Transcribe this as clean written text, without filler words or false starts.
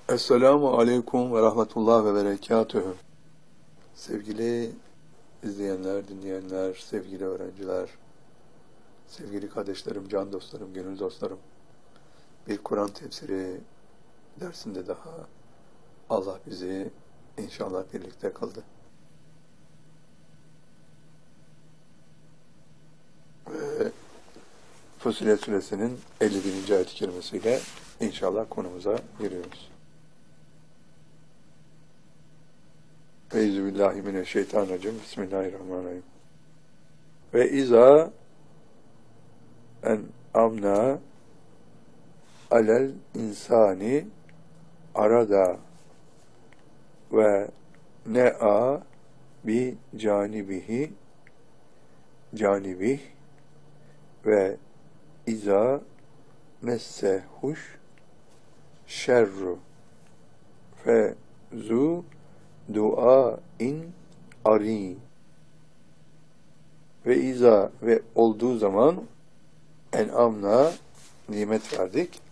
Esselamu Aleyküm ve Rahmetullah ve Berekatühü. Sevgili izleyenler, dinleyenler, sevgili öğrenciler, sevgili kardeşlerim, can dostlarım, gönül dostlarım. Bir Kur'an tefsiri dersinde daha Allah bizi inşallah birlikte kıldı. Ve Fussilet Suresinin 51. ayet-i kerimesiyle inşallah konumuza giriyoruz. Euzubillahimineşşeytanirracim. Bismillahirrahmanirrahim. Ve izâ en'amnâ alel insani arada ve ne'a bi canibih ve izâ messehuş şerru fe zu duain ari ve iza ve olduğu zaman en'amna nimet verdik